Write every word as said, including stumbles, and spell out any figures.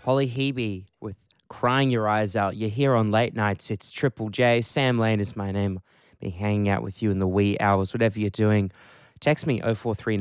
Holly Hebe with Crying Your Eyes Out. You're here on Late Nights. It's Triple J. Sam Lane is my name. Be hanging out with you in the wee hours, whatever you're doing. Text me oh four three